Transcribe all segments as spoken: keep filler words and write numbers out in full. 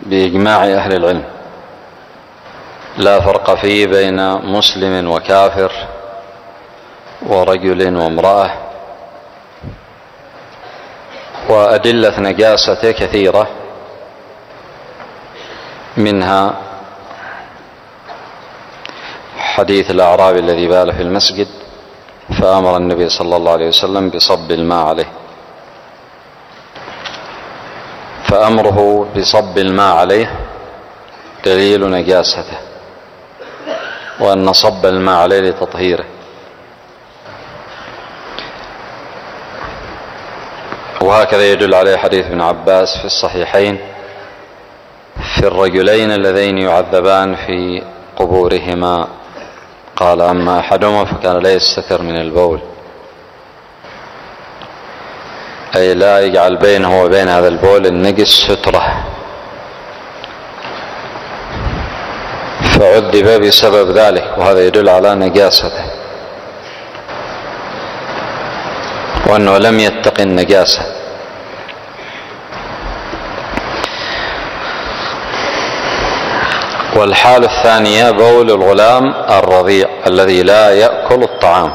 بإجماع أهل العلم، لا فرق فيه بين مسلم وكافر ورجل وامرأة. وأدلة نجاسته كثيرة، منها حديث الأعرابي الذي بال في المسجد فأمر النبي صلى الله عليه وسلم بصب الماء عليه، فأمره بصب الماء عليه دليل نجاسته، وأن صب الماء عليه لتطهيره. وهكذا يدل عليه حديث ابن عباس في الصحيحين في الرجلين اللذين يعذبان في قبورهما، قال أما أحدهما فكان لا يستتر من البول، أي لا يجعل بينه وبين هذا البول النجس سترة، فعذب بسبب ذلك، وهذا يدل على نجاسته وأنه لم يتق النجاسة. والحالة الثانية بول الغلام الرضيع الذي لا يأكل الطعام،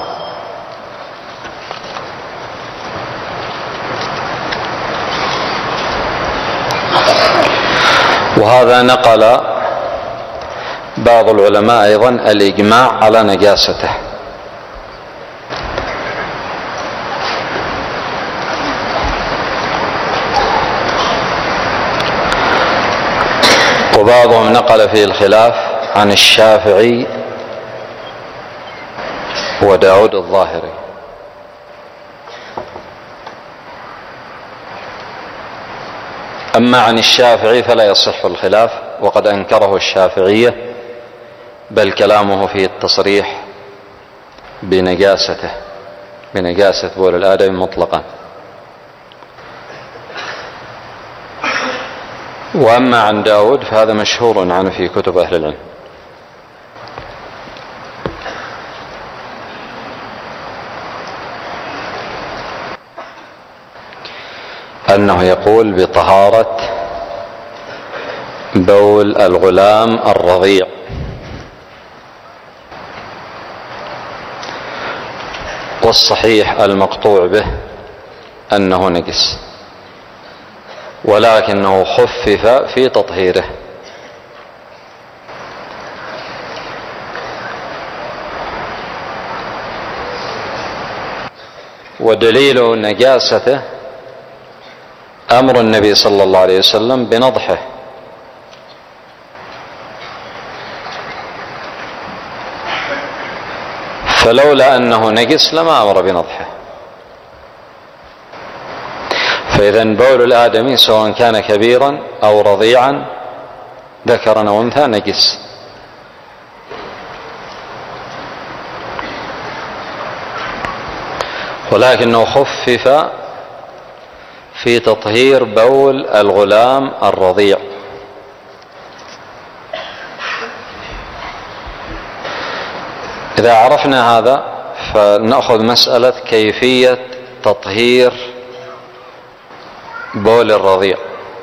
وهذا نقل بعض العلماء أيضا الإجماع على نجاسته، وبعضهم نقل فيه الخلاف عن الشافعي وداود الظاهري. أما عن الشافعي فلا يصح الخلاف، وقد أنكره الشافعية، بل كلامه فيه التصريح بنجاسته بنجاسة بول الآدمي مطلقا. وأما عن داود فهذا مشهور عنه في كتب أهل العلم. أنه يقول بطهارة بول الغلام الرضيع، والصحيح المقطوع به أنه نجس، ولكنه خفف في تطهيره. ودليل نجاسته أمر النبي صلى الله عليه وسلم بنضحه، فلولا أنه نجس لما أمر بنضحه. فإذا بول الآدمي سواء كان كبيرا أو رضيعا ذكرا أو أنثى نجس. ولكنه خفف في تطهير بول الغلام الرضيع. إذا عرفنا هذا فنأخذ مسألة كيفية تطهير بول الرضيع.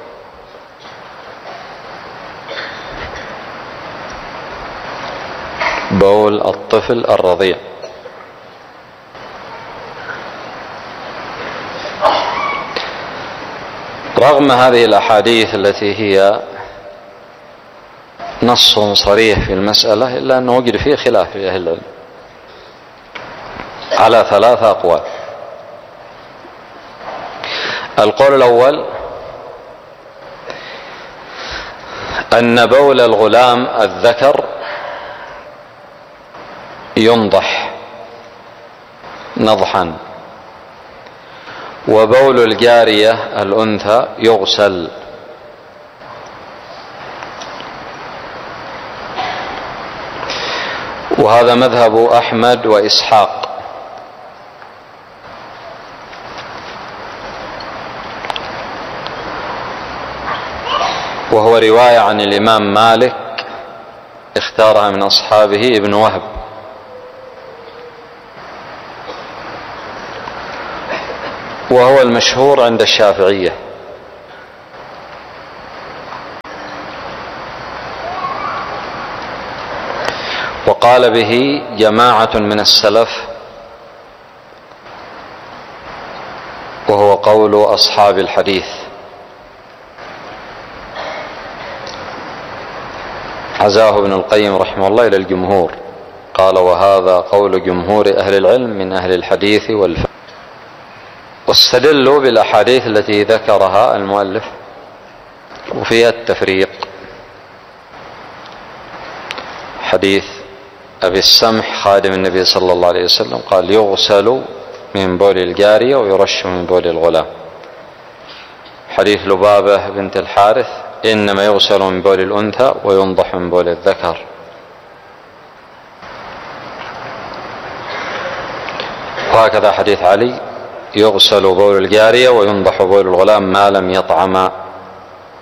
بول الطفل الرضيع. رغم هذه الأحاديث التي هي نص صريح في المسألة، إلا أنه وجد فيه خلاف في أهل العلم على ثلاثة أقوال. القول الأول أن بول الغلام الذكر ينضح نضحا، وبول الجارية الأنثى يغسل. وهذا مذهب أحمد وإسحاق. وهو رواية عن الإمام مالك اختارها من أصحابه ابن وهب. وهو المشهور عند الشافعية. وقال به جماعة من السلف، وهو قول أصحاب الحديث. عزاه ابن القيم رحمه الله إلى الجمهور، قال: وهذا قول جمهور أهل العلم من أهل الحديث والفقه. واستدلوا بالأحاديث التي ذكرها المؤلف وفيها التفريق. حديث أبي السمح خادم النبي صلى الله عليه وسلم قال: يغسل من بول الجارية ويرش من بول الغلام. حديث لبابة بنت الحارث: إنما يغسل من بول الأنثى وينضح من بول الذكر. وهكذا حديث علي: يغسل بول الجارية وينضح بول الغلام ما لم يطعم